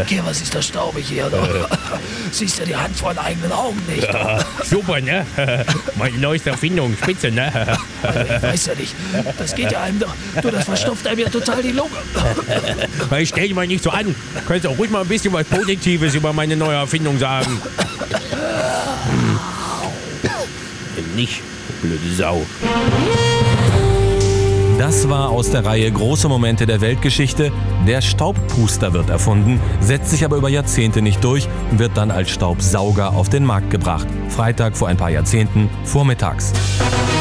hier, was ist das staubig hier? Siehst du die Hand vor den eigenen Augen nicht? Ja, super, ne? Meine neueste Erfindung, spitze, ne? Ich weiß ja nicht, das geht ja einem doch. Du, das verstopft einem ja total die Lunge. Stell dich mal nicht so an. Könntest auch ruhig mal ein bisschen was Positives über meine neue Erfindung sagen. Nicht, blöde Sau. Das war aus der Reihe Große Momente der Weltgeschichte. Der Staubpuster wird erfunden, setzt sich aber über Jahrzehnte nicht durch und wird dann als Staubsauger auf den Markt gebracht. Freitag vor ein paar Jahrzehnten, vormittags.